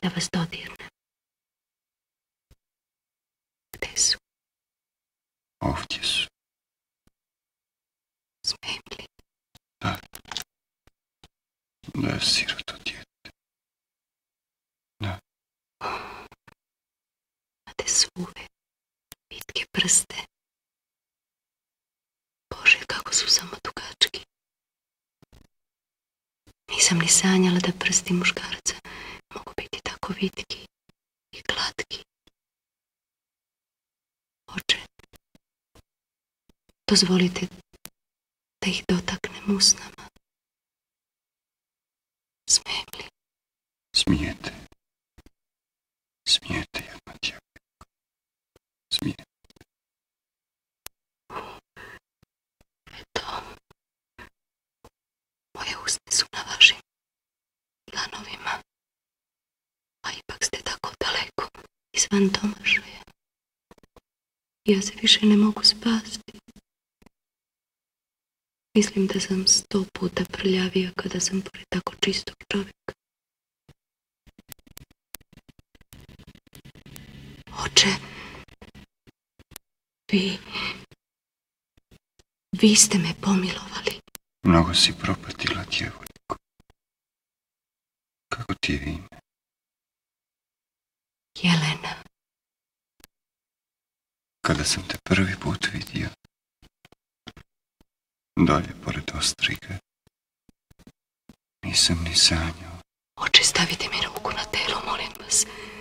da vas dodirnem. Gde su? Ovdje su. Smijem li? Da. Da je siroto dijete. Da. Imate suve, vitke prste. Bože, kako su samo dugački. Nisam ni sanjala da prsti muškarca mogu biti tako vitki i glatki. Oče, dozvolite da ih dotaknem usnama. Smijem li? Smijete. Smijete, jedna djevojka. Smijete. Eto, moje usne su na vašim dlanovima, a ipak ste tako daleko izvan domašaja. Ja se više ne mogu spasti. Mislim da sam 100 puta prljavija kada sam pored tako čistog čovjeka. Oče, vi ste me pomilovali. Mnogo si propatila, djevojko. Kako ti je ime? Jelena. Kada sam te prvi put vidio, dolje pored Ostrige, nisam ni sanjao. Oče, stavite mi ruku na telo, molim vas.